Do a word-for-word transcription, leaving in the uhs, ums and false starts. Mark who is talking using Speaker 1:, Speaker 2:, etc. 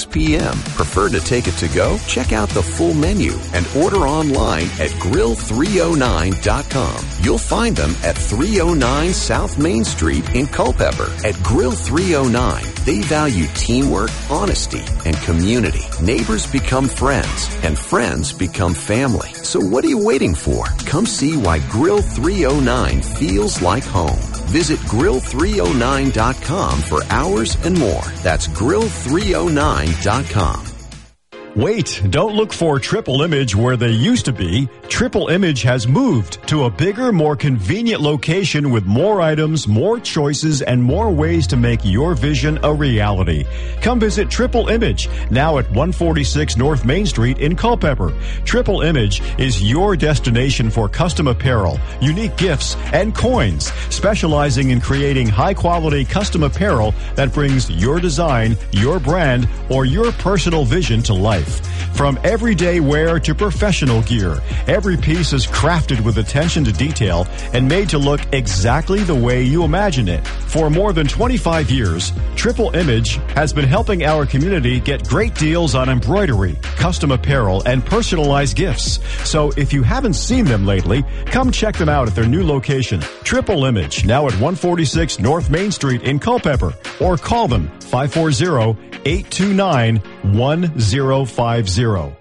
Speaker 1: p.m. Prefer to take it to go? Check out the full menu and order online at grill three oh nine dot com. You'll find them at three oh nine South Main Street in Culpeper. At Grill three oh nine, they value teamwork, honesty, and community. Neighbors become friends, and friends become family. So what are you waiting for? Come see why Grill three oh nine feels like home. Visit grill three oh nine dot com for hours and more. That's grill three oh nine dot com.
Speaker 2: Wait, don't look for Triple Image where they used to be. Triple Image has moved to a bigger, more convenient location with more items, more choices, and more ways to make your vision a reality. Come visit Triple Image, now at one forty-six North Main Street in Culpeper. Triple Image is your destination for custom apparel, unique gifts, and coins, specializing in creating high-quality custom apparel that brings your design, your brand, or your personal vision to life. From everyday wear to professional gear, every piece is crafted with attention to detail and made to look exactly the way you imagine it. For more than twenty-five years, Triple Image has been helping our community get great deals on embroidery, custom apparel, and personalized gifts. So if you haven't seen them lately, come check them out at their new location, Triple Image, now at one forty-six North Main Street in Culpeper, or call them five four zero, eight two nine, one zero five zero.